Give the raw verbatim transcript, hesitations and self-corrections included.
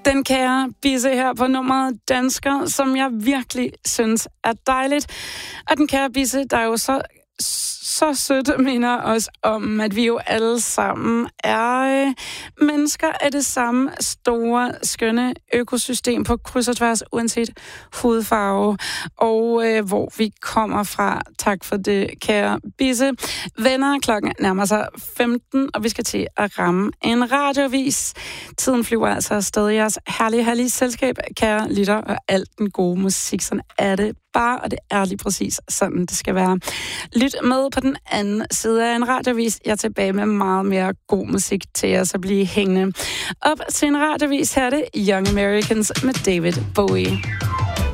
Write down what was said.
Den kære Bisse her på nummeret Dansker, som jeg virkelig synes er dejligt. Og den kære Bisse, der er jo så, så sødt, minder os om, at vi jo alle sammen er øh, mennesker af det samme store, skønne økosystem på kryds og tværs, uanset hudfarve og øh, hvor vi kommer fra. Tak for det, kære Bisse. Venner, klokken nærmer sig femten, og vi skal til at ramme en radiovis. Tiden flyver altså afsted i jeres herlige, herlige selskab, kære lytter, og alt den gode musik, sådan er det bare, og det er lige præcis sådan, det skal være. Lyt med på den anden side af en radiovis. Jeg er tilbage med meget mere god musik til jer, så blive hængende. Op til en radiovis her er det Young Americans med David Bowie.